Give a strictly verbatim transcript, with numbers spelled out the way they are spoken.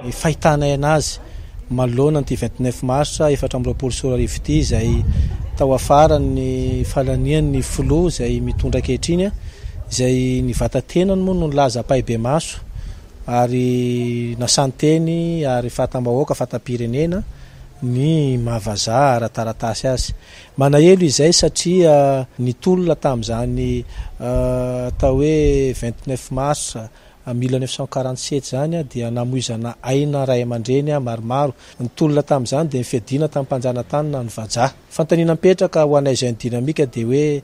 fahitana anazy malona ny vingt-neuf mars efatra amby roapolo sy roa arivo ity izay tao afara ny falanian'ny flo izay mitondra ankehitriny izay ny vatantenany moa no nilaza paibe maso ary nasanteny ary fatam-bahoaka fatam-pirenena ny mahavazaha ara-taratasy azy. Manahelo izay satria nitolona tamin'izany atao hoe vingt-neuf mars mille neuf cent quarante-sept zany dia namoizana aina ray aman-dreny maromaro. Nitolona tamin'izany dia nifiadina tamin'ny mpanjanatany na ny vazaha. Fanontaniana mipetraka ho anay izay ny dinamika dia hoe